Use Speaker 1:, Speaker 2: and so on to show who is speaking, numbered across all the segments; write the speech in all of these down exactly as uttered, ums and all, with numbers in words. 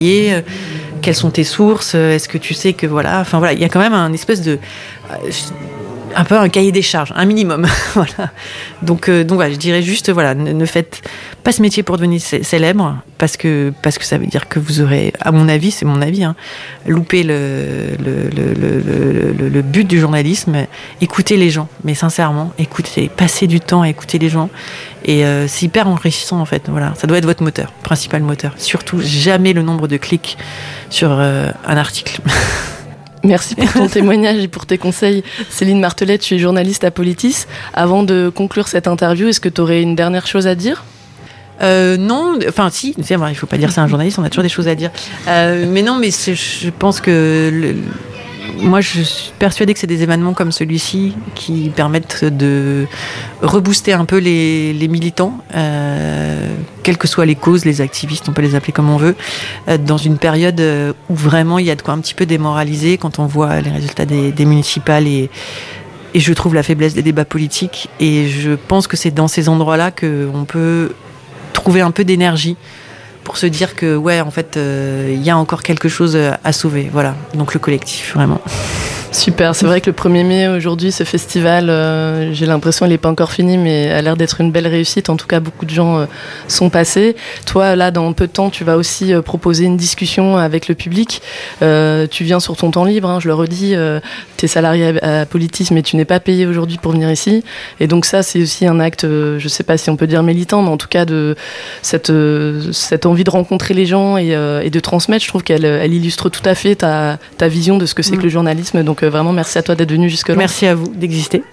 Speaker 1: Et euh, quelles sont tes sources ? Est-ce que tu sais que voilà, enfin voilà, il y a quand même un espèce de euh, un peu un cahier des charges, un minimum, voilà. Donc euh, donc voilà, je dirais juste voilà, ne, ne faites pas ce métier pour devenir c- célèbre, parce que parce que ça veut dire que vous aurez, à mon avis, c'est mon avis, hein, loupé le le, le le le le but du journalisme. Écoutez les gens, mais sincèrement, écoutez, passez du temps à écouter les gens. Et euh, c'est hyper enrichissant en fait, voilà. Ça doit être votre moteur, principal moteur. Surtout jamais le nombre de clics sur euh, un article.
Speaker 2: Merci pour ton témoignage et pour tes conseils. Céline Martelet, tu es journaliste à Politis. Avant de conclure cette interview, est-ce que tu aurais une dernière chose à dire ?
Speaker 1: Euh, non, enfin si, c'est vrai, il faut pas dire ça à un journaliste, on a toujours des choses à dire. Euh, mais non, mais c'est, je pense que le, moi, je suis persuadée que c'est des événements comme celui-ci qui permettent de rebooster un peu les, les militants, euh, quelles que soient les causes, les activistes, on peut les appeler comme on veut, euh, dans une période où vraiment il y a de quoi un petit peu démoraliser quand on voit les résultats des, des municipales et, et je trouve la faiblesse des débats politiques. Et je pense que c'est dans ces endroits-là qu'on peut trouver un peu d'énergie pour se dire que ouais, en fait, il euh, y a encore quelque chose à sauver. Voilà, donc le collectif, vraiment.
Speaker 2: Super, c'est vrai que le premier mai, aujourd'hui, ce festival, euh, j'ai l'impression qu'il n'est pas encore fini, mais a l'air d'être une belle réussite. En tout cas, beaucoup de gens euh, sont passés. Toi, là, dans peu de temps, tu vas aussi euh, proposer une discussion avec le public. Euh, tu viens sur ton temps libre, hein, je le redis, euh, tu es salarié à, à Politis, mais tu n'es pas payé aujourd'hui pour venir ici. Et donc ça, c'est aussi un acte, euh, je ne sais pas si on peut dire militant, mais en tout cas, de cette, euh, cette envie de rencontrer les gens et, euh, et de transmettre. Je trouve qu'elle elle illustre tout à fait ta, ta vision de ce que c'est mmh. que le journalisme. Donc, vraiment, merci à toi d'être venu jusque-là.
Speaker 1: Merci à vous d'exister.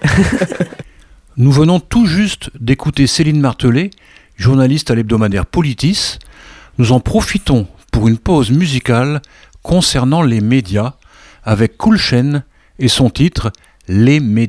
Speaker 3: Nous venons tout juste d'écouter Céline Martelet, journaliste à l'hebdomadaire Politis. Nous en profitons pour une pause musicale concernant les médias avec Cool Chain et son titre « Les médias ».